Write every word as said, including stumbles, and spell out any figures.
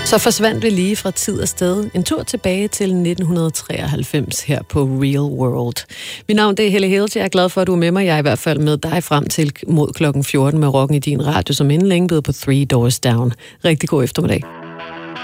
Så forsvandt vi lige fra tid og sted. En tur tilbage til nitten treoghalvfems her på Real World. Mit navn det er Helle Hilti. Jeg er glad for, at du er med mig. Jeg er i hvert fald med dig frem til mod klokken fjorten med Rocken i din radio, som inden længe blevet på Three Doors Down. Rigtig god eftermiddag.